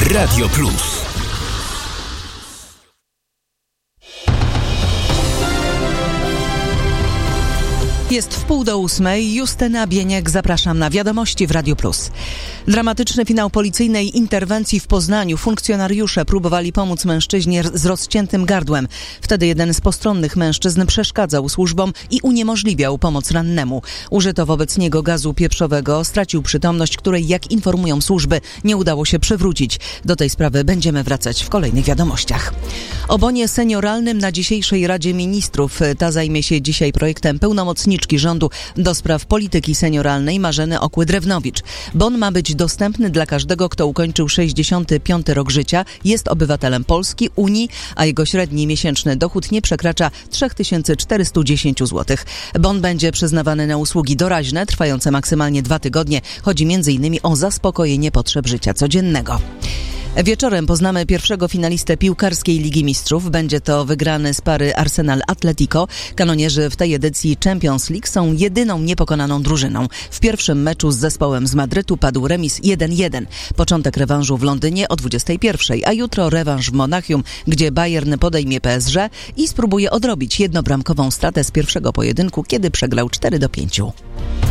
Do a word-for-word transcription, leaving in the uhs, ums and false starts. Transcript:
Radio Plus. Jest w pół do ósmej. Justyna Bieniek, zapraszam na Wiadomości w Radio Plus. Dramatyczny finał policyjnej interwencji w Poznaniu. Funkcjonariusze próbowali pomóc mężczyźnie z rozciętym gardłem. Wtedy jeden z postronnych mężczyzn przeszkadzał służbom i uniemożliwiał pomoc rannemu. Użyto wobec niego gazu pieprzowego. Stracił przytomność, której, jak informują służby, nie udało się przywrócić. Do tej sprawy będziemy wracać w kolejnych wiadomościach. O bonie senioralnym na dzisiejszej Radzie Ministrów. Ta zajmie się dzisiaj projektem pełnomocniczki rządu do spraw polityki senioralnej Marzeny Okły-Drewnowicz. Bon ma być dostępny dla każdego, kto ukończył sześćdziesiąty piąty rok życia, jest obywatelem Polski, Unii, a jego średni miesięczny dochód nie przekracza trzy tysiące czterysta dziesięć złotych. Bon będzie przyznawany na usługi doraźne, trwające maksymalnie dwa tygodnie. Chodzi między innymi o zaspokojenie potrzeb życia codziennego. Wieczorem poznamy pierwszego finalistę piłkarskiej Ligi Mistrzów. Będzie to wygrany z pary Arsenal-Atletico. Kanonierzy w tej edycji Champions League są jedyną niepokonaną drużyną. W pierwszym meczu z zespołem z Madrytu padł remis jeden jeden. Początek rewanżu w Londynie o dwudziestej pierwszej, a jutro rewanż w Monachium, gdzie Bayern podejmie P S G i spróbuje odrobić jednobramkową stratę z pierwszego pojedynku, kiedy przegrał cztery do pięciu.